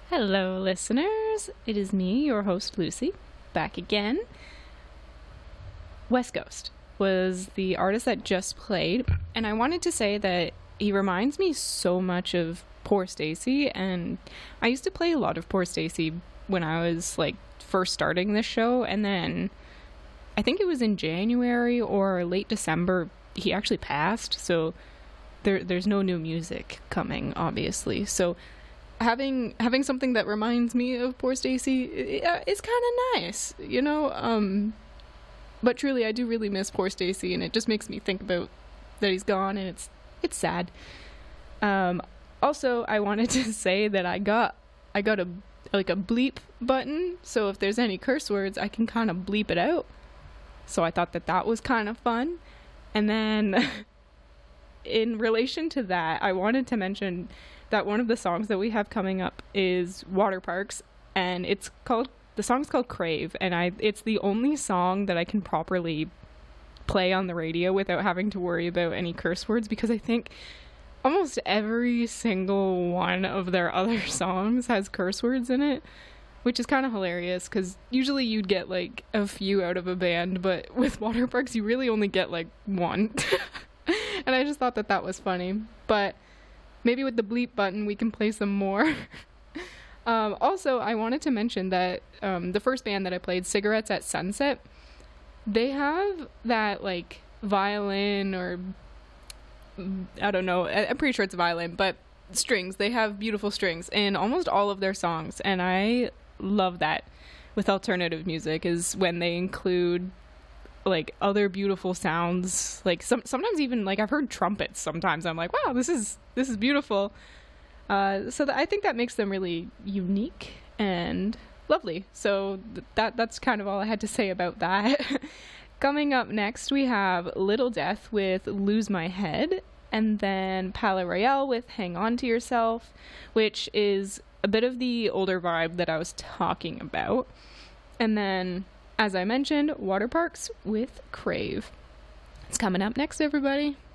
Hello, listeners. It is me, your host, Lucy, back again. West Coast was the artist that just played, and I wanted to say that he reminds me so much of Poor Stacy, and I used to play a lot of Poor Stacy when I was, first starting this show, and then I think it was in January or late December, he actually passed, so there's no new music coming, obviously, so having something that reminds me of Poor Stacy is kind of nice, but truly I do really miss Poor Stacy, and it just makes me think about that he's gone, and it's sad. Also, I wanted to say that I got a bleep button, so if there's any curse words I can kind of bleep it out, so I thought that was kind of fun. And then in relation to that, I wanted to mention that one of the songs that we have coming up is Water Parks, and the song's called Crave, and it's the only song that I can properly play on the radio without having to worry about any curse words, because I think almost every single one of their other songs has curse words in it, which is kind of hilarious, because usually you'd get a few out of a band, but with Water Parks you really only get one. And I just thought that was funny, but maybe with the bleep button we can play some more. Also, I wanted to mention that the first band that I played, Cigarettes at Sunset, they have that violin, or I don't know, I'm pretty sure it's violin, but strings. They have beautiful strings in almost all of their songs, and I love that with alternative music, is when they include other beautiful sounds, sometimes even I've heard trumpets sometimes. I'm like, wow, this is beautiful. I think that makes them really unique and lovely. So that's kind of all I had to say about that. Coming up next, we have Little Death with Lose My Head, and then Palaye Royale with Hang On To Yourself, which is a bit of the older vibe that I was talking about. And then, as I mentioned, Water Parks with Crave. It's coming up next, everybody.